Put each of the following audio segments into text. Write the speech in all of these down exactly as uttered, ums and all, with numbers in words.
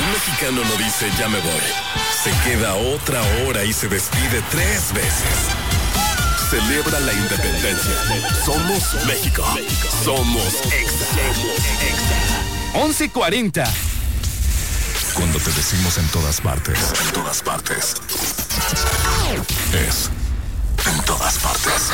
Un mexicano no dice ya me voy. Se queda otra hora y se despide tres veces. Celebra la independencia. Somos México. Somos Exa. once cuarenta. Cuando te decimos en todas partes, en todas partes, es en todas partes.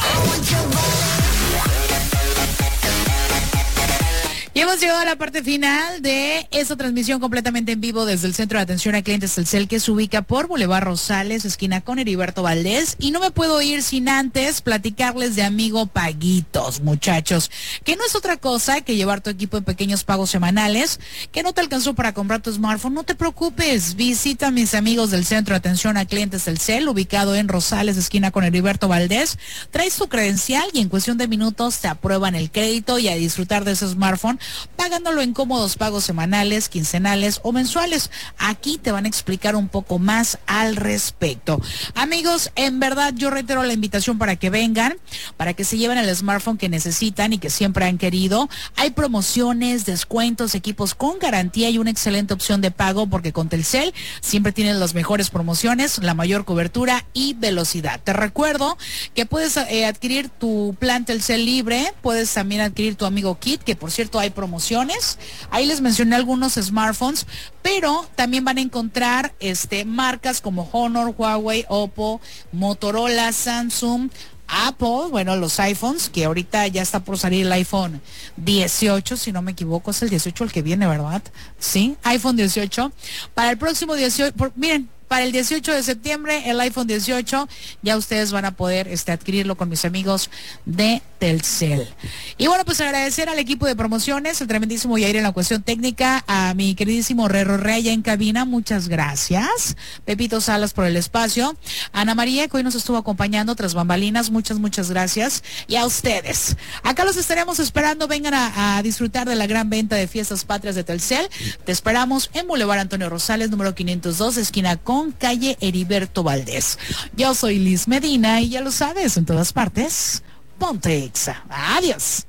Y hemos llegado a la parte final de esta transmisión completamente en vivo desde el Centro de Atención a Clientes Telcel, que se ubica por Boulevard Rosales, esquina con Heriberto Valdés. Y no me puedo ir sin antes platicarles de Amigo Paguitos, muchachos, que no es otra cosa que llevar tu equipo en pequeños pagos semanales. Que no te alcanzó para comprar tu smartphone, no te preocupes, visita a mis amigos del Centro de Atención a Clientes Telcel, ubicado en Rosales, esquina con Heriberto Valdés. Traes tu credencial y en cuestión de minutos te aprueban el crédito y a disfrutar de ese smartphone, pagándolo en cómodos pagos semanales, quincenales o mensuales. Aquí te van a explicar un poco más al respecto. Amigos, en verdad yo reitero la invitación para que vengan, para que se lleven el smartphone que necesitan y que siempre han querido. Hay promociones, descuentos, equipos con garantía y una excelente opción de pago, porque con Telcel siempre tienen las mejores promociones, la mayor cobertura y velocidad. Te recuerdo que puedes eh, adquirir tu plan Telcel libre, puedes también adquirir tu Amigo Kit, que por cierto hay promociones. Ahí les mencioné algunos smartphones, pero también van a encontrar este marcas como Honor, Huawei, Oppo, Motorola, Samsung, Apple, bueno, los iPhones, que ahorita ya está por salir el iPhone dieciocho, si no me equivoco, es el dieciocho el que viene, ¿verdad? Sí, iPhone dieciocho. Para el próximo dieciocho, por, miren, para el dieciocho de septiembre, el iPhone dieciocho, ya ustedes van a poder este, adquirirlo con mis amigos de Telcel. Y bueno, pues agradecer al equipo de promociones, el tremendísimo Yair en la cuestión técnica, a mi queridísimo Rero Rey en cabina, muchas gracias. Pepito Salas por el espacio. Ana María, que hoy nos estuvo acompañando tras bambalinas, muchas, muchas gracias. Y a ustedes. Acá los estaremos esperando, vengan a, a disfrutar de la gran venta de Fiestas Patrias de Telcel. Te esperamos en Boulevard Antonio Rosales, número quinientos dos, esquina con calle Heriberto Valdés. Yo soy Liz Medina y ya lo sabes, en todas partes, ponte Exa. Adiós.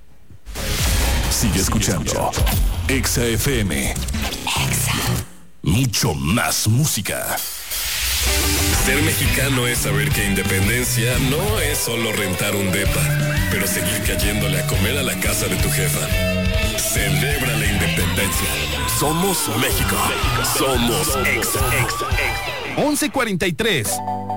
Sigue escuchando Exa F M. Exa. Mucho más música. Ser mexicano es saber que independencia no es solo rentar un depa, pero seguir cayéndole a comer a la casa de tu jefa. Celebra la independencia. Somos México. Somos Exa. once cuarenta y tres.